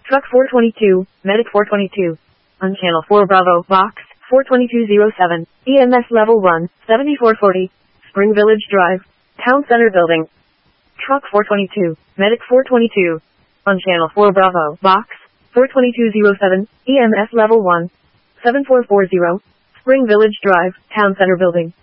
Truck 422, Medic 422. On Channel 4 Bravo, Box 42207, EMS Level 1, 7440, Spring Village Drive, Town Center Building. Truck 422, Medic 422. On Channel 4 Bravo, Box 42207, EMS Level 1, 7440, Spring Village Drive, Town Center Building.